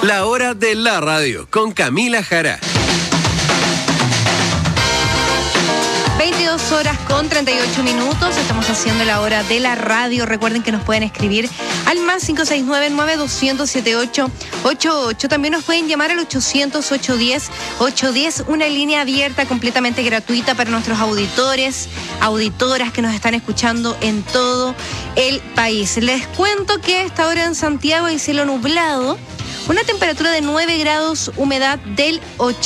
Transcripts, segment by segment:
La hora de la radio con Camila Jara. 22 horas con 38 minutos. Estamos haciendo la hora de la radio. Recuerden que nos pueden escribir al más 569-9200-7888. También nos pueden llamar al 800-810-810. Una línea abierta completamente gratuita para nuestros auditores, auditoras que nos están escuchando en todo el país. Les cuento que a esta hora en Santiago hay cielo nublado. Una temperatura de 9 grados, humedad del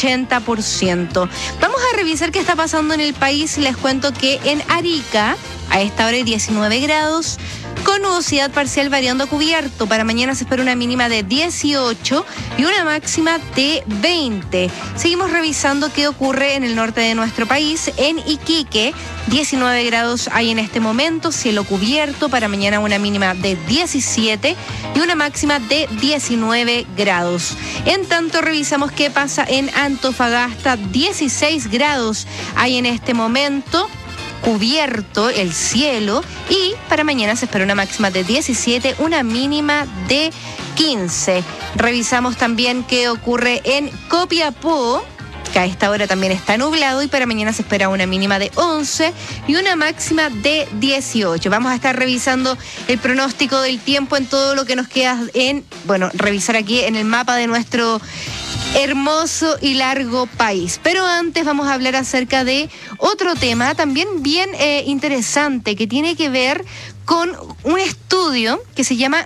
80%. Vamos a revisar qué está pasando en el país. Les cuento que en Arica, a esta hora hay 19 grados, con nubosidad parcial variando a cubierto. Para mañana se espera una mínima de 18 y una máxima de 20. Seguimos revisando qué ocurre en el norte de nuestro país. En Iquique, 19 grados hay en este momento, cielo cubierto. Para mañana una mínima de 17 y una máxima de 19 grados. En tanto, revisamos qué pasa en Antofagasta. 16 grados hay en este momento, cubierto el cielo, y para mañana se espera una máxima de 17, una mínima de 15. Revisamos también qué ocurre en Copiapó, que a esta hora también está nublado, y para mañana se espera una mínima de 11 y una máxima de 18. Vamos a estar revisando el pronóstico del tiempo en todo lo que nos queda revisar aquí en el mapa de nuestro hermoso y largo país. Pero antes vamos a hablar acerca de otro tema también bien interesante, que tiene que ver con un estudio que se llama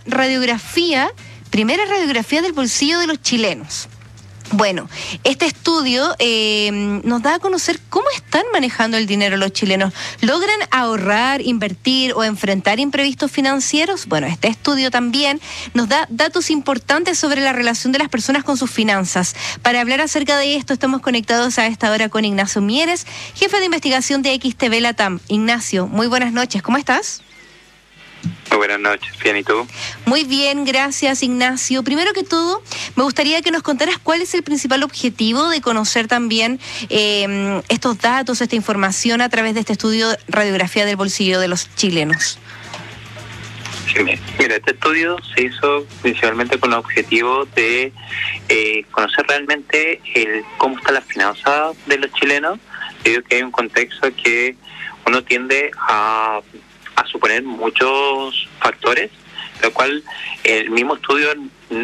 Primera Radiografía del Bolsillo de los Chilenos. Bueno, este estudio nos da a conocer cómo están manejando el dinero los chilenos. ¿Logran ahorrar, invertir o enfrentar imprevistos financieros? Bueno, este estudio también nos da datos importantes sobre la relación de las personas con sus finanzas. Para hablar acerca de esto, estamos conectados a esta hora con Ignacio Mieres, jefe de investigación de XTV Latam. Ignacio, muy buenas noches, ¿cómo estás? Muy buenas noches, bien, ¿y tú? Muy bien, gracias, Ignacio. Primero que todo, me gustaría que nos contaras cuál es el principal objetivo de conocer también estos datos, esta información a través de este estudio de Radiografía del Bolsillo de los Chilenos. Sí, mira, este estudio se hizo principalmente con el objetivo de conocer realmente cómo están las finanzas de los chilenos, debido a que hay un contexto que uno tiende a suponer muchos factores, lo cual el mismo estudio